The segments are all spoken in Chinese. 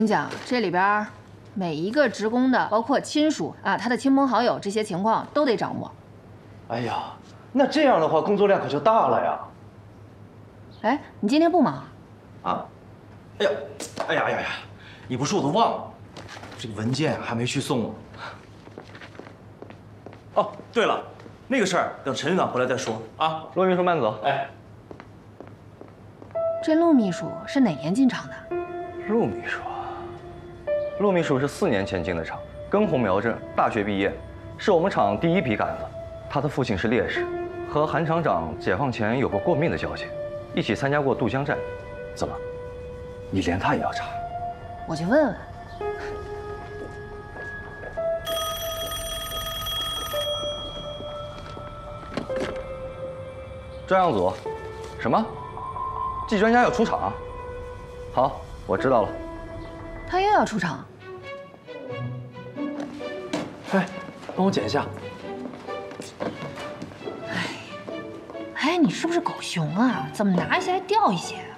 你讲这里边每一个职工的，包括亲属啊，他的亲朋好友这些情况都得掌握。 哎呀，那这样的话工作量可就大了呀。 哎，你今天不忙啊？哎呀，哎呀呀呀！你不说我都忘了，这个文件还没去送呢。哦，对了，那个事儿等陈局长回来再说啊。 陆秘书慢走。 哎， 这陆秘书是哪年进厂的？ 陆秘书，陆秘书是4年前进的厂，根红苗正，大学毕业，是我们厂第一批干子。他的父亲是烈士，和韩厂长解放前有过过命的交情，一起参加过渡江战。怎么，你连他也要查？ 我去问问。 专项组，什么？季专家要出场？好，我知道了。 他又要出场？ 哎，帮我剪一下。 哎，你是不是狗熊啊？怎么拿一些还掉一些啊？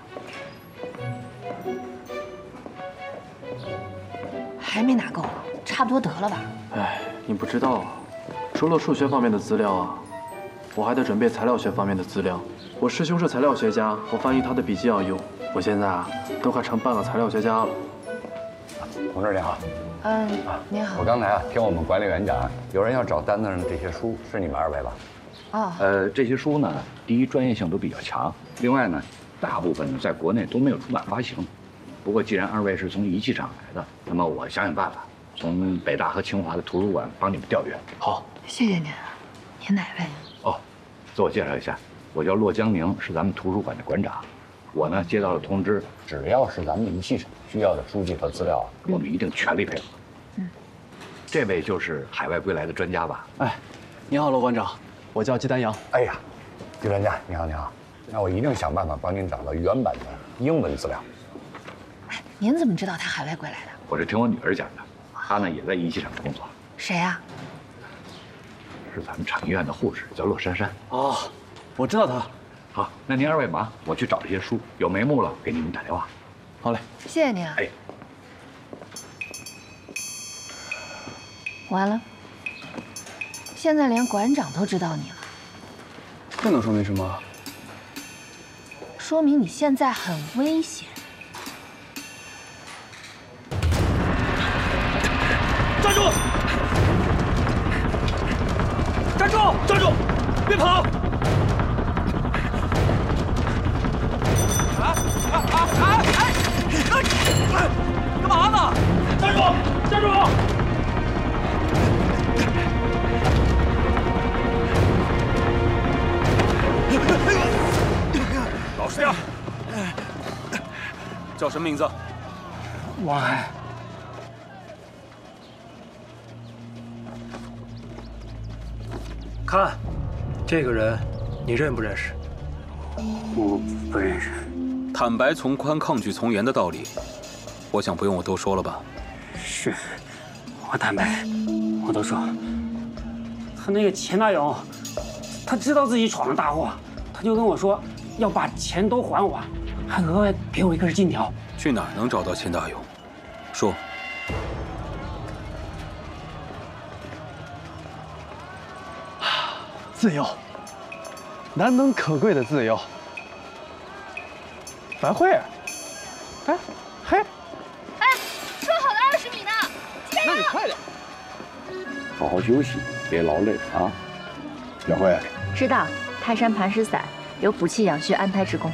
还没拿够，差不多得了吧？ 哎，你不知道啊，除了数学方面的资料啊，我还得准备材料学方面的资料。我师兄是材料学家，我翻译他的笔记要用。我现在啊，都快成半个材料学家了。 同志你好。 您好。 我刚才啊听我们管理员讲，有人要找单子上的这些书，是你们2位吧？ 哦。 这些书呢，第一专业性都比较强，另外呢，大部分呢在国内都没有出版发行。不过既然2位是从仪器厂来的，那么我想想办法，从北大和清华的图书馆帮你们调阅。 好， 谢谢您。您哪位？ 哦，自我介绍一下，我叫骆江宁，是咱们图书馆的馆长。我呢接到了通知， 只要是咱们仪器厂需要的书籍和资料， 我们一定全力配合。这位就是海外归来的专家吧？ 哎，你好，罗馆长，我叫季丹阳。 哎呀，季专家你好你好，那我一定想办法帮您找到原版的英文资料。 您怎么知道他海外归来的？ 我是听我女儿讲的，她呢也在仪器厂工作。 谁呀？ 是咱们厂医院的护士，叫骆珊珊。 哦，我知道他。 好，那您2位忙，我去找这些书，有眉目了给你们打电话。 好嘞， 谢谢您啊。 哎， 完了，现在连馆长都知道你了， 这能说明什么？ 说明你现在很危险。 站住！站住！站住！别跑！干嘛呢？站住！站住！ 老实点。叫什么名字？ 王海。看，这个人，你认不认识？ 我不认识。 坦白从宽，抗拒从严的道理，我想不用我多说了吧？ 是，我坦白，我都说。他那个钱大勇，他知道自己闯了大祸，他就跟我说要把钱都还我，还额外给我一根金条。 去哪儿能找到钱大勇？说。 自由，难能可贵的自由。樊慧，哎，嘿， 哎，说好的20米呢？加油！ 那你快点。 好好休息，别劳累啊。 小慧， 知道，泰山磐石散有补气养血、安胎之功。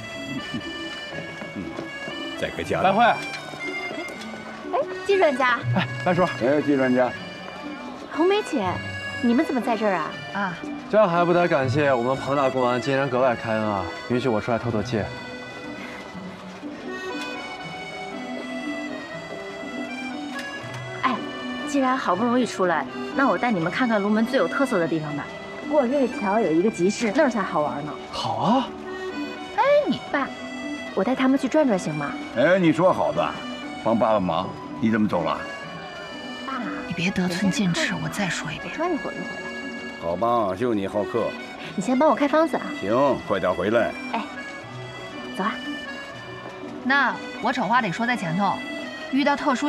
再给加。 樊慧， 哎，季专家。 哎，樊叔。 哎，季专家。 红梅姐，你们怎么在这儿啊？ 啊， 这还不得感谢我们庞大公安今天格外开恩啊，允许我出来透透气。 哎，既然好不容易出来，那我带你们看看龙门最有特色的地方吧。过这个桥有一个集市，那儿才好玩呢。 好啊。 哎，你爸，我带他们去转转行吗？ 哎，你说好的，帮爸爸忙，你怎么走了？ 爸， 你别得寸进尺，我再说一遍。 我转一会儿就回来。 好吧，就你好客。 你先帮我开方子啊。 行，快点回来。 哎，走啊。 那我丑话得说在前头， 遇到特殊